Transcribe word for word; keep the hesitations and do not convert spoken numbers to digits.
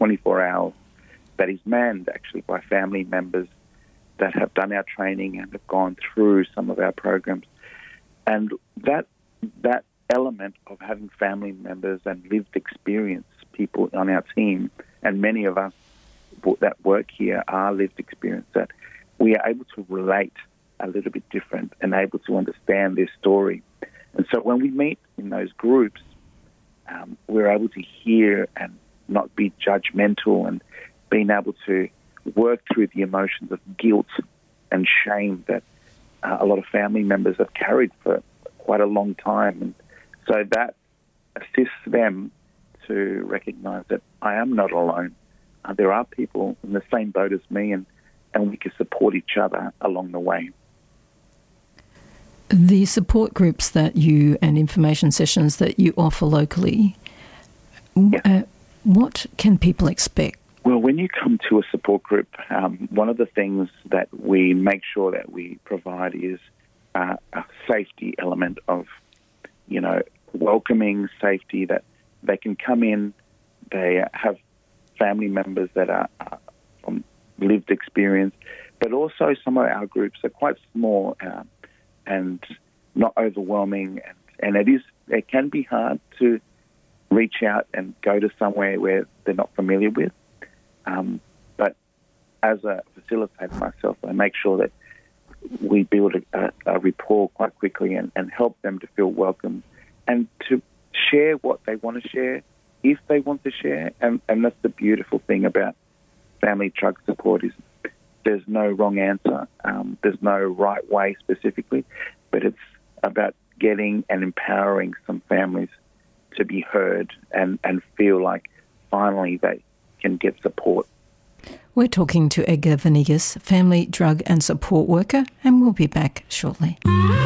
twenty-four hours that is manned actually by family members that have done our training and have gone through some of our programs. And that that element of having family members and lived experience people on our team, and many of us that work here are lived experience, that we are able to relate a little bit different and able to understand their story. And so when we meet in those groups, um, we're able to hear and not be judgmental, and being able to work through the emotions of guilt and shame that uh, a lot of family members have carried for quite a long time. And so that assists them to recognize that I am not alone. Uh, there are people in the same boat as me, and, and we can support each other along the way. The support groups that you and information sessions that you offer locally, Yeah. uh, what can people expect? Well, when you come to a support group, um, one of the things that we make sure that we provide is uh, a safety element of, you know, welcoming safety, that they can come in, they have family members that are uh, from lived experience, but also some of our groups are quite small uh, and not overwhelming, and, and it is it can be hard to reach out and go to somewhere where they're not familiar with. Um, but as a facilitator myself, I make sure that we build a, a rapport quite quickly and, and help them to feel welcome and to share what they want to share if they want to share. And, and that's the beautiful thing about family drug support, is there's no wrong answer. Um, there's no right way specifically, but it's about getting and empowering some families to be heard and, and feel like finally they can get support. We're talking to Edgar Venegas, family drug and support worker, and we'll be back shortly.